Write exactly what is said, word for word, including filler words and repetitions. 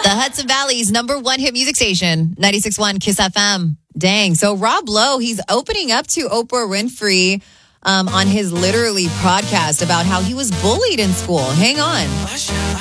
The Hudson Valley's number one hit music station, ninety-six point one Kiss F M. Dang. So Rob Lowe, he's opening up to Oprah Winfrey um, on his Literally podcast about how he was bullied in school. Hang on.